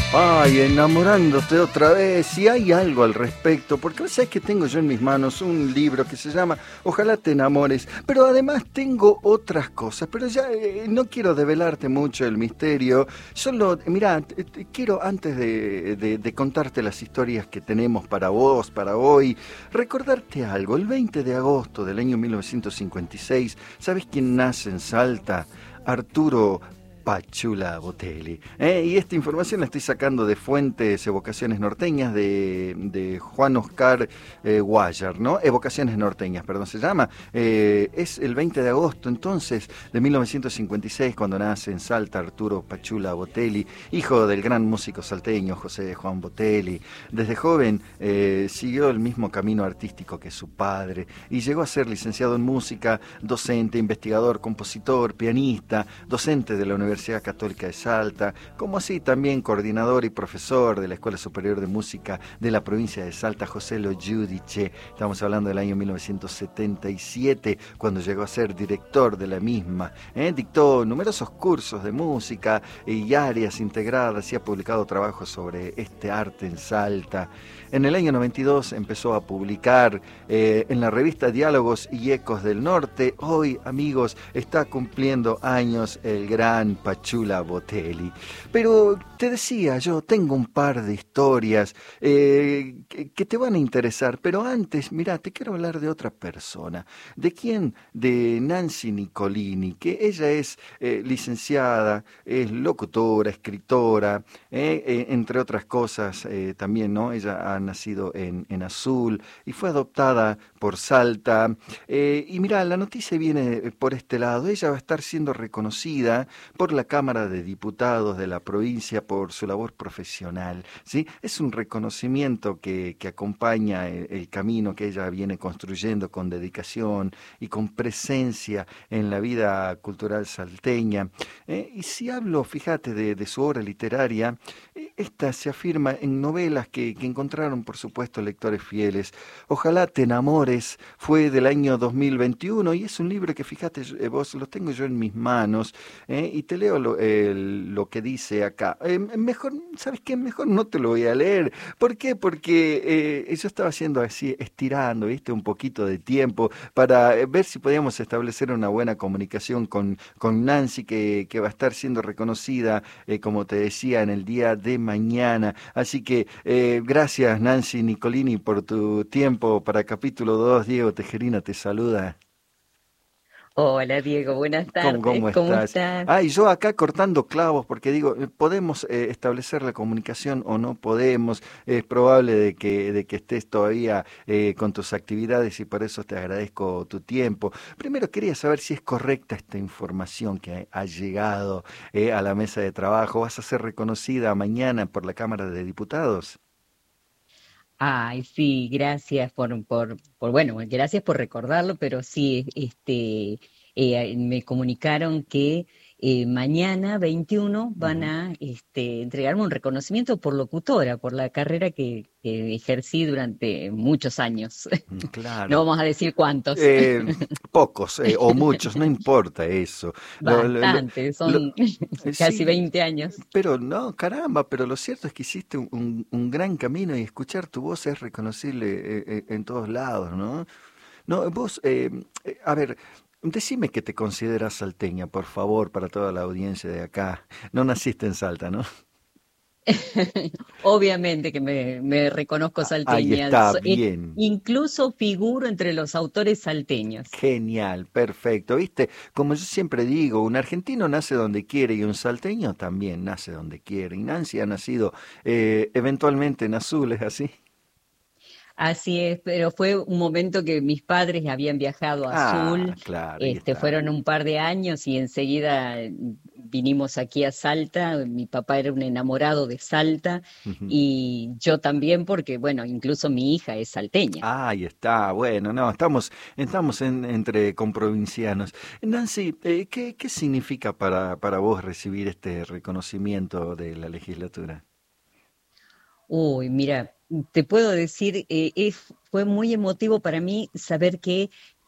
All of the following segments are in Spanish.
Ay, enamorándote otra vez. Si hay algo al respecto, porque sabes que tengo yo en mis manos un libro que se llama Ojalá te enamores, pero además tengo otras cosas, pero ya no quiero develarte mucho el misterio. Solo, mira, quiero antes de contarte las historias que tenemos para vos, para hoy, recordarte algo. El 20 de agosto del año 1956, ¿sabes quién nace en Salta? Arturo Pachula Botelli. Y esta información la estoy sacando de fuentes Evocaciones Norteñas de Juan Oscar Guayar, ¿no? Evocaciones Norteñas, perdón, se llama. Es el 20 de agosto, entonces, de 1956, cuando nace en Salta Arturo Pachula Botelli, hijo del gran músico salteño José Juan Botelli. Desde joven siguió el mismo camino artístico que su padre y llegó a ser licenciado en música, docente, investigador, compositor, pianista, docente de la Universidad Católica de Salta, como así también coordinador y profesor de la Escuela Superior de Música de la provincia de Salta, José Lo Giudice. Estamos hablando del año 1977, cuando llegó a ser director de la misma. Dictó numerosos cursos de música y áreas integradas y ha publicado trabajos sobre este arte en Salta. En el año 92 empezó a publicar en la revista Diálogos y Ecos del Norte. Hoy, amigos, está cumpliendo años el gran Pachula Botelli. Pero te decía, yo tengo un par de historias que te van a interesar, pero antes, mira, te quiero hablar de otra persona. ¿De quién? De Nancy Nicolini, que ella es licenciada, es locutora, escritora, entre otras cosas también, ¿no? Ella ha nacido en Azul y fue adoptada por Salta. Y mira, la noticia viene por este lado. Ella va a estar siendo reconocida por la Cámara de Diputados de la provincia por su labor profesional, ¿sí? Es un reconocimiento que acompaña el camino que ella viene construyendo con dedicación y con presencia en la vida cultural salteña. Y si hablo, fíjate, de su obra literaria, esta se afirma en novelas que encontraron, por supuesto, lectores fieles. Ojalá te enamores fue del año 2021 y es un libro que, fíjate, vos lo tengo yo en mis manos, y te leo lo que dice acá. Mejor, ¿sabes qué? Mejor no te lo voy a leer. ¿Por qué? Porque yo estaba haciendo así, estirando, ¿viste? Un poquito de tiempo para ver si podíamos establecer una buena comunicación con Nancy, que va a estar siendo reconocida, como te decía, en el día de mañana. Así que gracias, Nancy Nicolini, por tu tiempo para capítulo 2. Diego Tejerina te saluda. Hola Diego, buenas tardes, ¿Cómo ¿cómo estás? estás? Ah, y yo acá cortando clavos, porque digo, podemos establecer la comunicación o no podemos. Es probable de que estés todavía con tus actividades y por eso te agradezco tu tiempo. Primero quería saber si es correcta esta información que ha llegado a la mesa de trabajo. ¿Vas a ser reconocida mañana por la Cámara de Diputados? Ay, sí, gracias bueno, gracias por recordarlo, pero sí, me comunicaron que mañana 21 van Ujú. a entregarme un reconocimiento por locutora, por la carrera que ejercí durante muchos años. No Claro. vamos a decir cuántos, Eh, Pocos o muchos, no importa eso. Lo, lo- lo- bastante, lo- son casi sí, 20 años. pero no, caramba, pero lo cierto es que hiciste un gran camino y escuchar tu voz es reconocible en todos lados, ¿no? No, vos, a ver, decime que te consideras salteña, por favor, para toda la audiencia de acá. No naciste en Salta, ¿no? Obviamente que me reconozco Ahí salteña, está, bien. incluso figuro entre los autores salteños. Genial, perfecto. ¿Viste? Como yo siempre digo, un argentino nace donde quiere y un salteño también nace donde quiere. Y Nancy ha nacido eventualmente en Azul, ¿es así? Así es, pero fue un momento que mis padres habían viajado a Ah, Azul, claro, ahí está. fueron un par de años y enseguida vinimos aquí a Salta. Mi papá era un enamorado de Salta Ujú. y yo también porque, bueno, incluso mi hija es salteña. Ahí está. Bueno, no, estamos entre comprovincianos. Nancy, ¿qué significa para vos recibir este reconocimiento de la legislatura? Uy, mira, te puedo decir, fue muy emotivo para mí saber que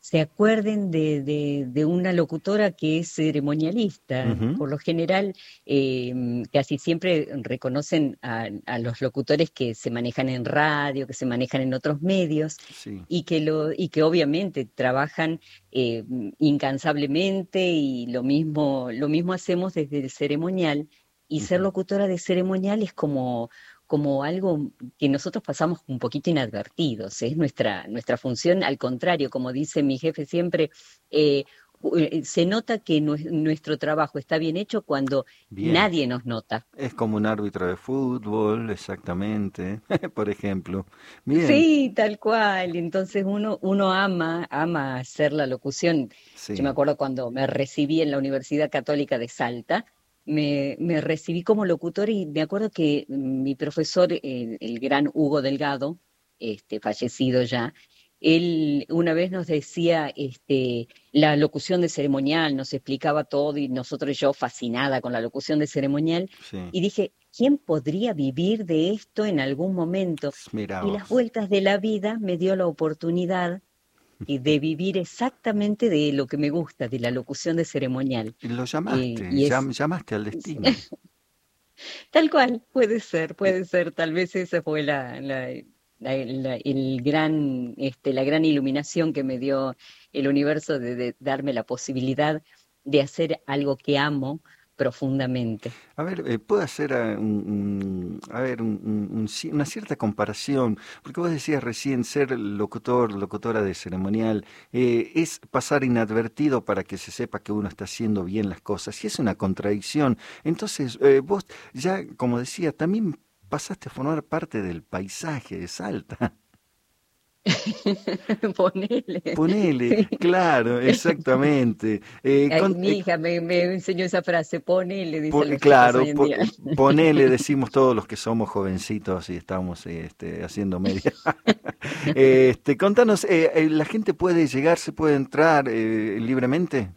se acuerden de una locutora que es ceremonialista. Ujú, Por lo general, casi siempre reconocen a los locutores que se manejan en radio, que se manejan en otros medios, sí. y que obviamente trabajan eh, incansablemente, y lo mismo hacemos desde el ceremonial. Y ser Ujú. locutora de ceremonial es como algo que nosotros pasamos un poquito inadvertidos. Es nuestra función, al contrario, como dice mi jefe siempre, eh, se nota que nuestro trabajo está bien hecho cuando Bien. nadie nos nota. Es como un árbitro de fútbol, exactamente, por ejemplo. Bien, Sí, tal cual. Entonces uno ama hacer la locución. Yo me sí. acuerdo cuando me recibí en la Universidad Católica de Salta, me recibí como locutor, y me acuerdo que mi profesor, el gran Hugo Delgado, fallecido ya, él una vez nos decía, la locución de ceremonial, nos explicaba todo, y nosotros, yo fascinada con la locución de ceremonial, Sí. y dije, ¿quién podría vivir de esto en algún momento? Mira Y las vos. vueltas de la vida me dio la oportunidad de vivir exactamente de lo que me gusta, de la locución de ceremonial. Y lo llamaste, Y es llamaste al destino. tal cual, puede ser, tal vez esa fue el gran, la gran iluminación que me dio el universo, de darme la posibilidad de hacer algo que amo profundamente. A ver, puedo hacer a ver, una cierta comparación, porque vos decías recién ser locutor, locutora de ceremonial, es pasar inadvertido para que se sepa que uno está haciendo bien las cosas, y es una contradicción. Entonces, vos ya, como decía, también pasaste a formar parte del paisaje de Salta. Ponele. Ponele, Sí. claro, exactamente. Ay, mi hija me enseñó esa frase, ponele, dicen los chicos Claro, hoy en día. ponele, decimos todos los que somos jovencitos y estamos haciendo media. Contanos, ¿la gente puede llegar, se puede entrar libremente?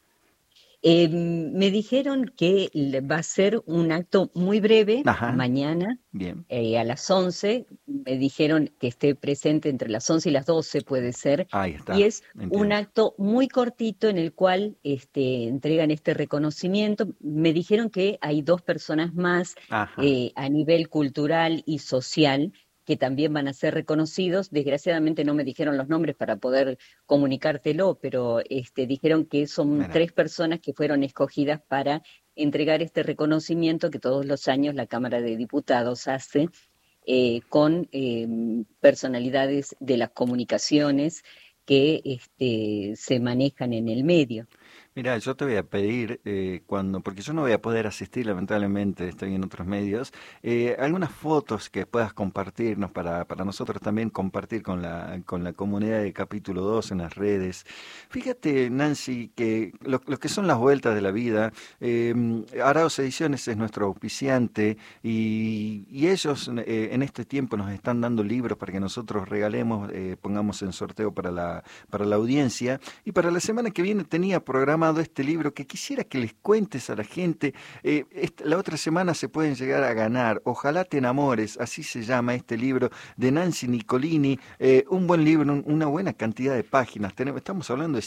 Me dijeron que va a ser un acto muy breve Ajá, mañana, bien, a las 11. Me dijeron que esté presente entre las 11 y las 12, puede ser. ahí Y está, es un entiendo. acto muy cortito en el cual entregan este reconocimiento. Me dijeron que hay dos personas más, Ajá, a nivel cultural y social, que también van a ser reconocidos. Desgraciadamente no me dijeron los nombres para poder comunicártelo, pero dijeron que son mira, tres personas que fueron escogidas para entregar este reconocimiento que todos los años la Cámara de Diputados hace, con personalidades de las comunicaciones que se manejan en el medio. mira, yo te voy a pedir porque yo no voy a poder asistir, lamentablemente, estoy en otros medios, algunas fotos que puedas compartirnos para nosotros también compartir con la comunidad de Capítulo 2 en las redes. Fíjate, Nancy, que lo que son las vueltas de la vida, Arauz Ediciones es nuestro auspiciante y ellos en este tiempo nos están dando libros para que nosotros regalemos, pongamos en sorteo para la audiencia. Y para la semana que viene tenía programado este libro que quisiera que les cuentes a la gente. La otra semana se pueden llegar a ganar. Ojalá te enamores, así se llama este libro de Nancy Nicolini. Un buen libro, una buena cantidad de páginas. Estamos hablando de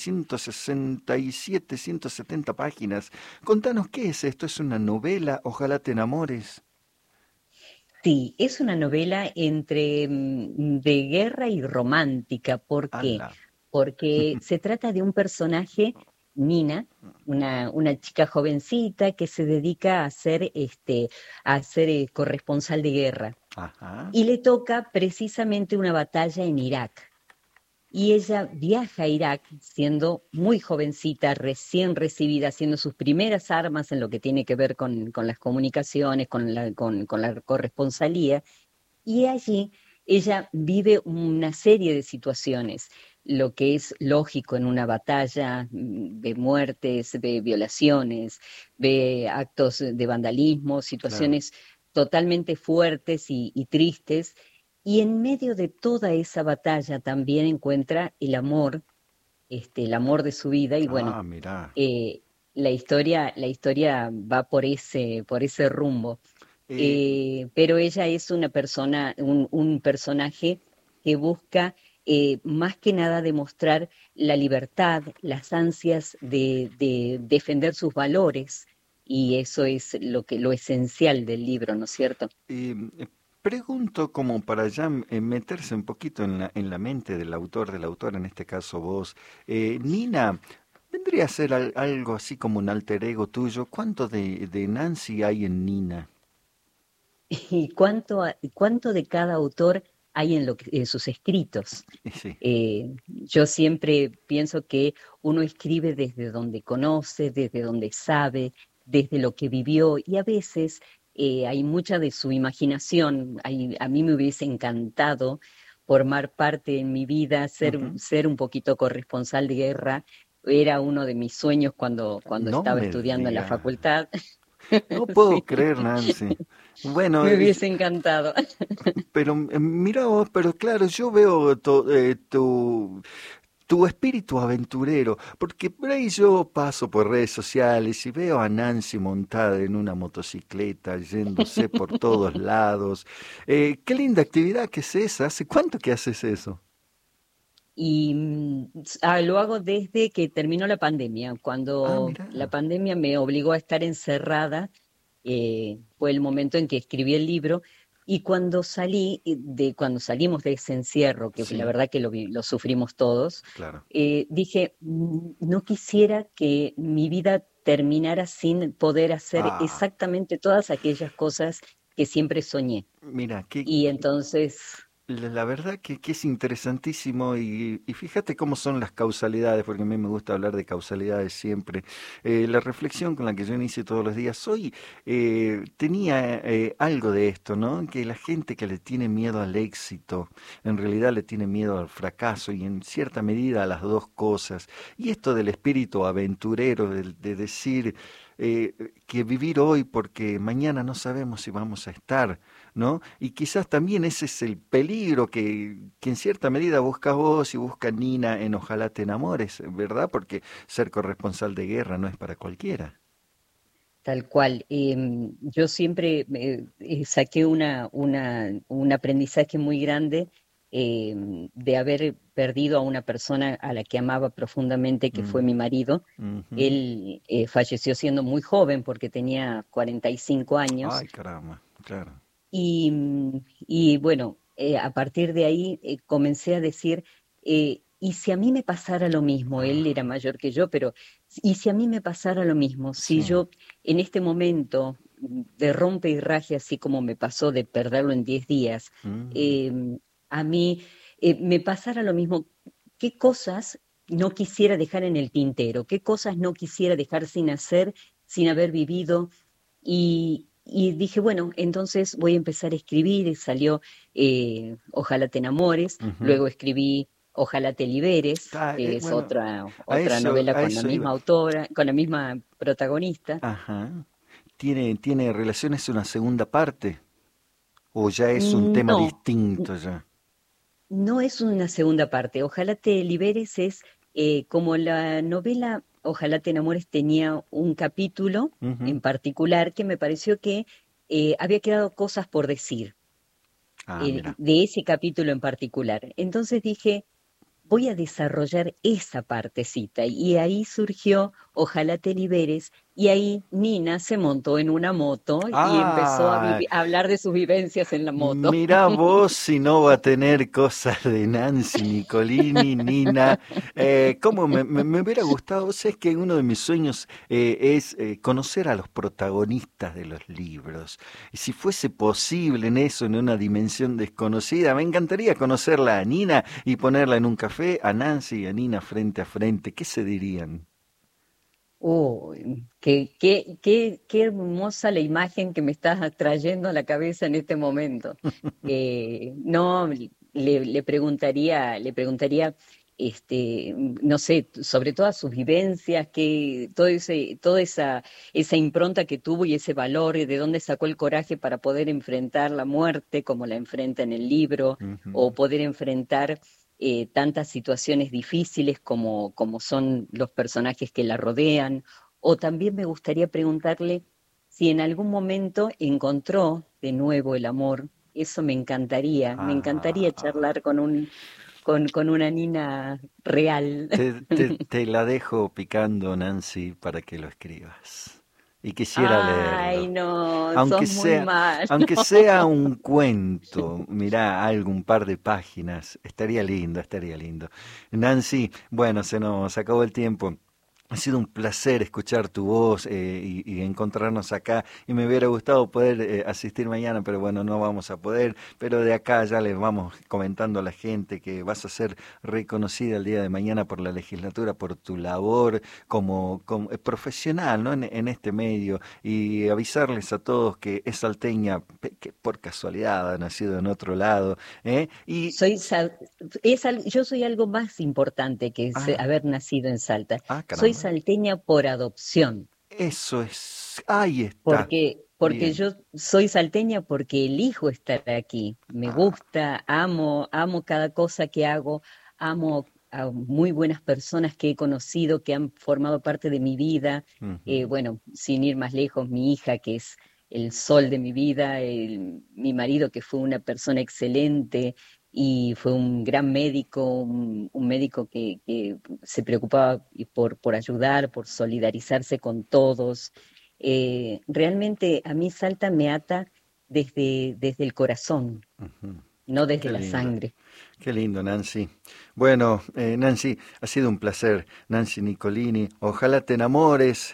167, 170 páginas. Contanos qué es esto. ¿Es una novela? Ojalá te enamores. Sí, es una novela entre de guerra y romántica. ¿Por qué? Ala. Porque se trata de un personaje, Nina, una chica jovencita que se dedica a ser corresponsal de guerra. Ajá. Y le toca precisamente una batalla en Irak. Y ella viaja a Irak siendo muy jovencita, recién recibida, haciendo sus primeras armas en lo que tiene que ver con las comunicaciones, con la corresponsalía. Y allí ella vive una serie de situaciones, lo que es lógico en una batalla, ve muertes, ve violaciones, ve actos de vandalismo, Claro. situaciones totalmente fuertes y tristes. Y en medio de toda esa batalla también encuentra el amor de su vida. Y bueno, Ah, mirá. eh, la historia va por ese rumbo. Eh, Pero ella es una persona, un personaje que busca más que nada demostrar la libertad, las ansias de defender sus valores, y eso es lo esencial del libro, ¿no es cierto? Pregunto como para ya meterse un poquito en la mente del autor, en este caso vos. Nina, ¿vendría a ser algo así como un alter ego tuyo? ¿Cuánto de Nancy hay en Nina? ¿Y cuánto de cada autor hay en sus escritos? Sí. Yo siempre pienso que uno escribe desde donde conoce, desde donde sabe, desde lo que vivió, y a veces hay mucha de su imaginación. A mí me hubiese encantado formar parte en mi vida, Ujú. ser un poquito corresponsal de guerra. Era uno de mis sueños cuando No estaba me estudiando en la diga. facultad. No puedo Sí, creer, Nancy. Bueno, me hubiese encantado. pero mira vos, pero claro, yo veo tu espíritu aventurero, porque por ahí yo paso por redes sociales y veo a Nancy montada en una motocicleta, yéndose por todos lados. Qué linda actividad que es esa. ¿Hace cuánto que haces eso? Y lo hago desde que terminó la pandemia. Ah, Cuando la mira. pandemia me obligó a estar encerrada, fue el momento en que escribí el libro. Y cuando salimos de ese encierro, que la Sí, verdad que lo sufrimos todos, claro. dije, no quisiera que mi vida terminara sin poder hacer Ah, exactamente todas aquellas cosas que siempre soñé. mira, Y entonces, la verdad que es interesantísimo y fíjate cómo son las causalidades, porque a mí me gusta hablar de causalidades siempre. La reflexión con la que yo inicio todos los días, hoy tenía algo de esto, ¿no? Que la gente que le tiene miedo al éxito, en realidad le tiene miedo al fracaso y en cierta medida a las dos cosas. Y esto del espíritu aventurero, de decir que vivir hoy porque mañana no sabemos si vamos a estar. ¿No? Y quizás también ese es el peligro que en cierta medida buscas vos y busca Nina en Ojalá te enamores, ¿verdad? Porque ser corresponsal de guerra no es para cualquiera. tal cual. Yo siempre saqué un aprendizaje muy grande de haber perdido a una persona a la que amaba profundamente, que fue Mm, mi marido. ujú. Él falleció siendo muy joven porque tenía 45 años Ay, caramba, claro. y bueno, a partir de ahí comencé a decir, ¿y si a mí me pasara lo mismo? Él era Ah, mayor que yo, pero ¿y si a mí me pasara lo mismo? Si sí. yo en este momento de rompe y raje, así como me pasó de perderlo en 10 días, Mm, eh, a mí me pasara lo mismo, ¿qué cosas no quisiera dejar en el tintero? ¿Qué cosas no quisiera dejar sin hacer, sin haber vivido? Y dije, bueno, entonces voy a empezar a escribir, y salió Ojalá te enamores, ujú. luego escribí Ojalá te liberes, que es Bueno, otra novela a con la eso iba. misma autora, con la misma protagonista. Ajá. ¿Tiene relaciones una segunda parte? ¿O ya es un tema No, distinto ya? no es una segunda parte. Ojalá te liberes es como la novela Ojalá te enamores tenía un capítulo Ujú. en particular que me pareció que había quedado cosas por decir. Ah, mira. De ese capítulo en particular. Entonces dije, voy a desarrollar esa partecita. Y ahí surgió Ojalá te liberes. Y ahí Nina se montó en una moto y empezó Ah, a hablar de sus vivencias en la moto. mirá vos si no va a tener cosas de Nancy, Nicolini, Nina. ¿Cómo me hubiera gustado? O sea, es que uno de mis sueños es conocer a los protagonistas de los libros. Y si fuese posible en eso, en una dimensión desconocida, me encantaría conocerla a Nina y ponerla en un café, a Nancy y a Nina frente a frente. ¿Qué se dirían? Qué hermosa la imagen que me estás trayendo a la cabeza en este momento. No, le preguntaría, no sé, sobre todas sus vivencias, toda esa impronta que tuvo y ese valor, y de dónde sacó el coraje para poder enfrentar la muerte como la enfrenta en el libro, Ujú. o poder enfrentar tantas situaciones difíciles como son los personajes que la rodean. O también me gustaría preguntarle si en algún momento encontró de nuevo el amor. Eso me encantaría Ah, charlar con una Nina real. Te la dejo picando, Nancy, para que lo escribas. Y quisiera Ay, leerlo. no, Aunque sos muy sea, malo. aunque sea un cuento, mirá, algún par de páginas, estaría lindo, estaría lindo. Nancy, bueno, se nos acabó el tiempo. Ha sido un placer escuchar tu voz y encontrarnos acá. Y me hubiera gustado poder asistir mañana, pero bueno, no vamos a poder. Pero de acá ya les vamos comentando a la gente que vas a ser reconocida el día de mañana por la legislatura, por tu labor como profesional, ¿no? En este medio. Y avisarles a todos que es salteña, que por casualidad ha nacido en otro lado. Y, Soy yo soy algo más importante que ah, haber nacido en Salta. Soy caramba. salteña por adopción, Eso es, ahí está. porque Bien. yo soy salteña porque elijo estar aquí. Me Ah, gusta, amo cada cosa que hago, amo a muy buenas personas que he conocido, que han formado parte de mi vida. ujú, Bueno, sin ir más lejos, mi hija, que es el sol de mi vida, mi marido, que fue una persona excelente y fue un gran médico, un médico que se preocupaba por ayudar, por solidarizarse con todos. Realmente a mí Salta me ata desde el corazón, ujú. no desde Qué la lindo, sangre. qué lindo, Nancy. Bueno, Nancy, ha sido un placer, Nancy Nicolini. Ojalá te enamores.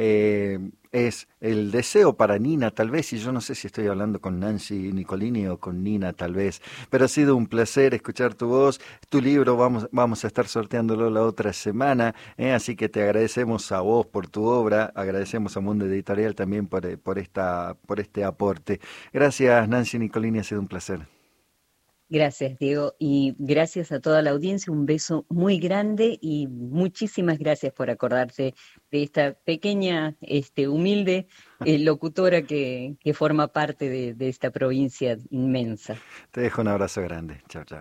Es el deseo para Nina, tal vez, y yo no sé si estoy hablando con Nancy Nicolini o con Nina, tal vez, pero ha sido un placer escuchar tu voz. Tu libro vamos a estar sorteándolo la otra semana, así que te agradecemos a vos por tu obra, agradecemos a Mundo Editorial también por este aporte. Gracias, Nancy Nicolini, ha sido un placer. Gracias, Diego, y gracias a toda la audiencia. Un beso muy grande y muchísimas gracias por acordarte de esta pequeña, humilde locutora que forma parte de esta provincia inmensa. Te dejo un abrazo grande. Chao, chao.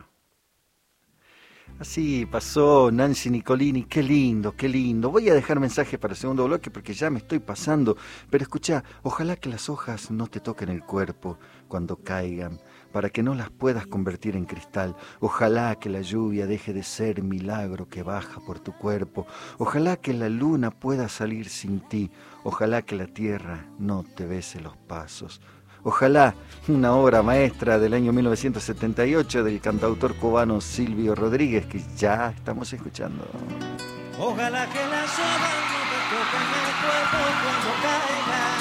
Así pasó Nancy Nicolini, qué lindo, qué lindo. Voy a dejar mensaje para el segundo bloque porque ya me estoy pasando, pero escucha, ojalá que las hojas no te toquen el cuerpo cuando caigan, para que no las puedas convertir en cristal. Ojalá que la lluvia deje de ser milagro que baja por tu cuerpo. Ojalá que la luna pueda salir sin ti. Ojalá que la tierra no te bese los pasos. Ojalá una obra maestra del año 1978 del cantautor cubano Silvio Rodríguez, que ya estamos escuchando. Ojalá que las hojas no te toquen el cuerpo cuando caigan,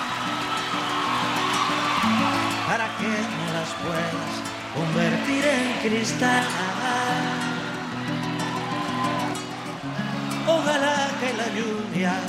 para que no las puedas convertir en cristal. Ojalá que la lluvia